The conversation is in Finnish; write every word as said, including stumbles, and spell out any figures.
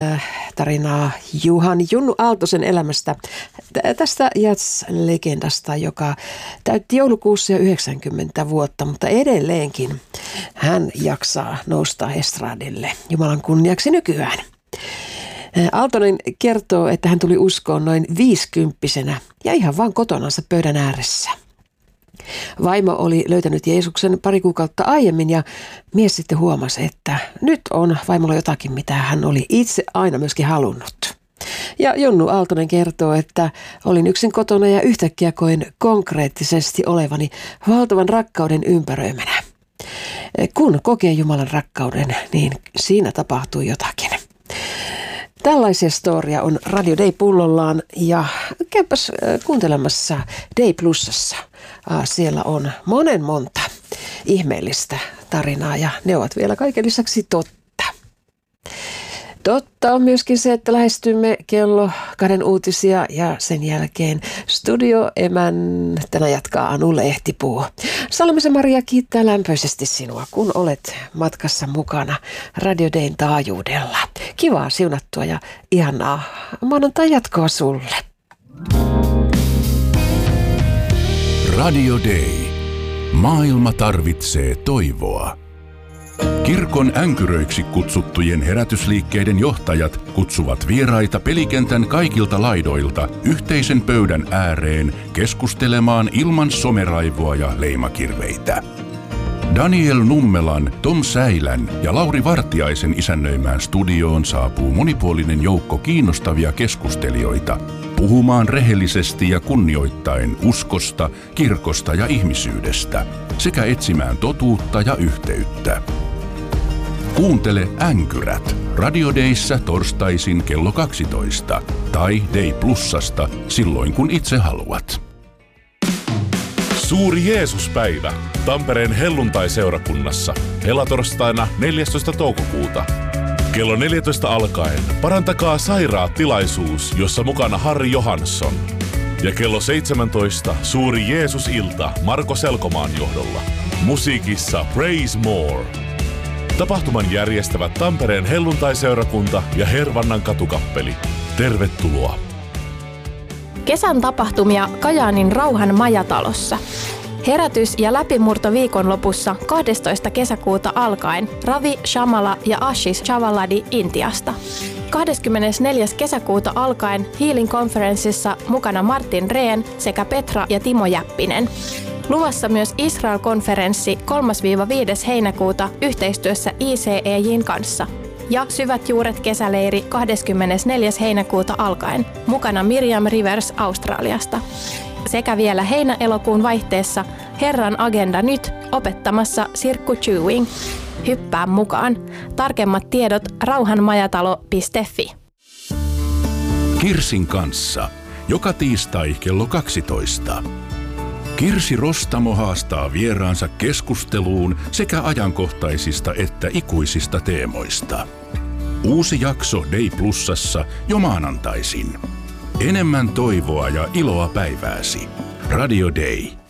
tarinaa Juhan Junnu Aaltosen elämästä, tästä jazz-legendasta, joka täytti joulukuussa jo yhdeksänkymmentä vuotta, mutta edelleenkin hän jaksaa nousta estradille Jumalan kunniaksi nykyään. Aaltonen kertoo, että hän tuli uskoon noin viisikymppisenä ja ihan vaan kotonansa pöydän ääressä. Vaimo oli löytänyt Jeesuksen pari kuukautta aiemmin ja mies sitten huomasi, että nyt on vaimolla jotakin, mitä hän oli itse aina myöskin halunnut. Ja Junnu Aaltonen kertoo, että olin yksin kotona ja yhtäkkiä koin konkreettisesti olevani valtavan rakkauden ympäröimänä. Kun kokee Jumalan rakkauden, niin siinä tapahtuu jotakin. Tällaisia storia on Radio Day pullollaan ja käypäs kuuntelemassa Day Plusassa. Siellä on monen monta ihmeellistä tarinaa ja ne ovat vielä kaiken lisäksi totta. Totta on myöskin se, että lähestymme kello kahden uutisia ja sen jälkeen studioemäntänä jatkaa Anu Lehtipuu. Salmisen Maria kiittää lämpöisesti sinua, kun olet matkassa mukana Radio Dayn taajuudella. Kivaa, siunattua ja ihanaa maanantai jatkoa sulle. Radio Day. Maailma tarvitsee toivoa. Kirkon änkyröiksi kutsuttujen herätysliikkeiden johtajat kutsuvat vieraita pelikentän kaikilta laidoilta yhteisen pöydän ääreen keskustelemaan ilman someraivoa ja leimakirveitä. Daniel Nummelan, Tom Säilän ja Lauri Vartiaisen isännöimään studioon saapuu monipuolinen joukko kiinnostavia keskustelijoita puhumaan rehellisesti ja kunnioittaen uskosta, kirkosta ja ihmisyydestä sekä etsimään totuutta ja yhteyttä. Kuuntele Änkyrät Radio Dayssä torstaisin kello kaksitoista tai Day Plusasta silloin kun itse haluat. Suuri Jeesuspäivä Tampereen helluntaiseurakunnassa helatorstaina neljästoista toukokuuta. Kello neljätoista alkaen Parantakaa sairaat -tilaisuus, jossa mukana Harri Johansson. Ja kello seitsemäntoista Suuri Jeesus-ilta Marko Selkomaan johdolla. Musiikissa Praise More. Tapahtuman järjestävät Tampereen helluntaiseurakunta ja Hervannan katukappeli. Tervetuloa! Kesän tapahtumia Kajaanin Rauhan majatalossa. Herätys- ja läpimurto viikonlopussa kahdestoista kesäkuuta alkaen Ravi Shamala ja Ashish Chavaladi Intiasta. kahdeskymmenesneljäs kesäkuuta alkaen Healing Conferenceissa mukana Martin Rehn sekä Petra ja Timo Jäppinen. Luvassa myös Israel-konferenssi kolmas viides heinäkuuta yhteistyössä I C E J:n kanssa. Ja Syvät juuret kesäleiri kahdeskymmenesneljäs heinäkuuta alkaen, mukana Miriam Rivers Australiasta. Sekä vielä heinä-elokuun vaihteessa Herran agenda nyt opettamassa Sirkku Chewing. Hyppää mukaan. Tarkemmat tiedot rauhanmajatalo piste fi. Kirsin kanssa. Joka tiistai kello kaksitoista. Kirsi Rostamo haastaa vieraansa keskusteluun sekä ajankohtaisista että ikuisista teemoista. Uusi jakso Day Plusassa jo maanantaisin. Enemmän toivoa ja iloa päivääsi. Radio Day.